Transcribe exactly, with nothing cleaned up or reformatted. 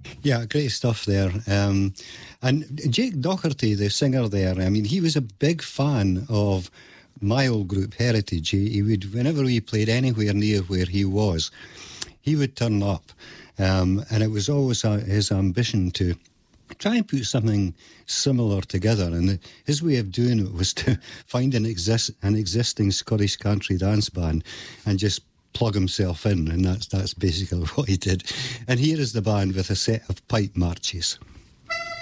Yeah, great stuff there. Um, and Jake Doherty, the singer there, I mean, he was a big fan of my old group, Heritage. He, he would, whenever we played anywhere near where he was, he would turn up. Um, and it was always uh, his ambition to try and put something similar together. And the, his way of doing it was to find an, exist, an existing Scottish country dance band and just plug himself in. And that's, that's basically what he did. And here is the band with a set of pipe marches.